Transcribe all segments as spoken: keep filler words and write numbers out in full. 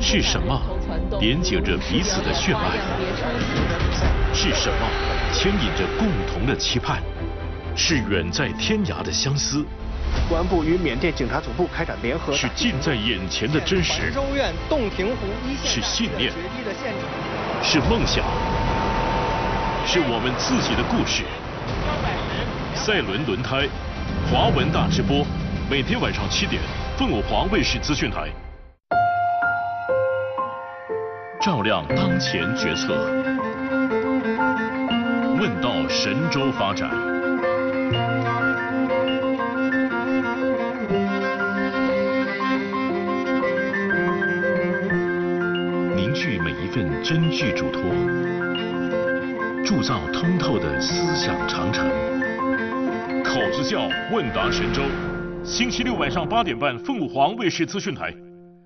是什么连接着彼此的血脉？是什么牵引着共同的期盼？是远在天涯的相思。 公安部与缅甸警察总部开展联合。 是近在眼前的真实。 州院洞庭湖一线。 是信念。是梦想。是我们自己的故事。赛伦轮胎，华文大直播，每天晚上七点，凤舞华卫视资讯台。照亮当前决策，问道神州发展。凝聚每一份真句嘱托，铸造通透的思想长城。口子窖问答神州，星期六晚上八点半，凤舞华卫视资讯台。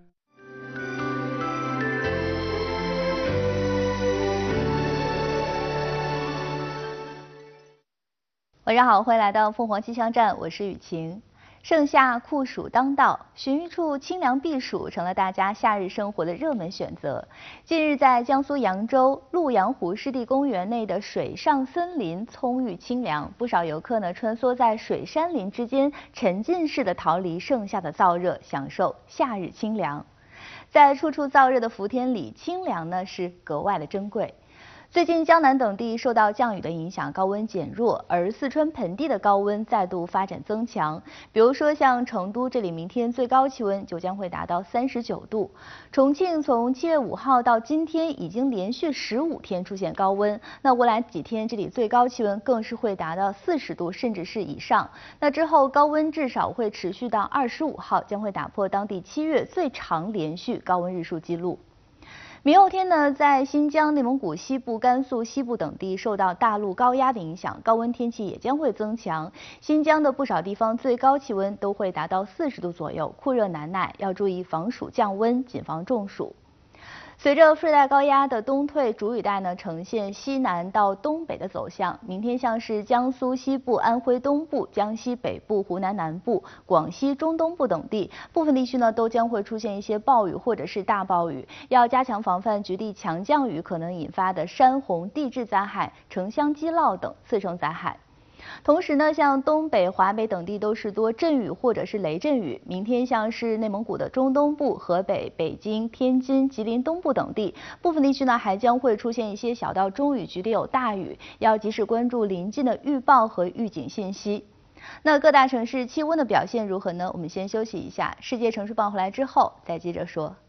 晚上好，欢迎来到凤凰气象站，我是雨晴。盛夏酷暑当道，寻一处清凉避暑成了大家夏日生活的热门选择。近日，在江苏扬州鹭洋湖湿地公园内的水上森林葱郁清凉，不少游客呢穿梭在水山林之间，沉浸式的逃离盛夏的燥热，享受夏日清凉。在处处燥热的伏天里，清凉呢是格外的珍贵。最近江南等地受到降雨的影响，高温减弱，而四川盆地的高温再度发展增强。比如说像成都，这里明天最高气温就将会达到三十九度。重庆从七月五号到今天已经连续十五天出现高温，那未来几天这里最高气温更是会达到四十度，甚至是以上。那之后高温至少会持续到二十五号，将会打破当地七月最长连续高温日数记录。明后天呢，在新疆、内蒙古西部、甘肃西部等地受到大陆高压的影响，高温天气也将会增强。新疆的不少地方最高气温都会达到四十度左右，酷热难耐，要注意防暑降温，谨防中暑。随着副热带高压的东退，主雨带呢呈现西南到东北的走向。明天像是江苏西部、安徽东部、江西北部、湖南南部、广西中东部等地，部分地区呢都将会出现一些暴雨或者是大暴雨，要加强防范局地强降雨可能引发的山洪、地质灾害、城乡积涝等次生灾害。同时呢，像东北、华北等地都是多阵雨或者是雷阵雨。明天像是内蒙古的中东部、河北、北京、天津、吉林东部等地，部分地区呢还将会出现一些小到中雨，局地有大雨，要及时关注临近的预报和预警信息。那各大城市气温的表现如何呢？我们先休息一下，世界城市报回来之后再接着说。